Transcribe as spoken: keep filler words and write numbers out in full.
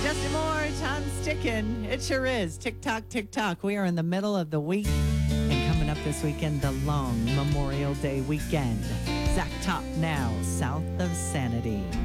Justin Moore, time's ticking. It sure is. Tick tock, tick tock. We are in the middle of the week. And coming up this weekend, the long Memorial Day weekend. Zach Top now, south of Sanity.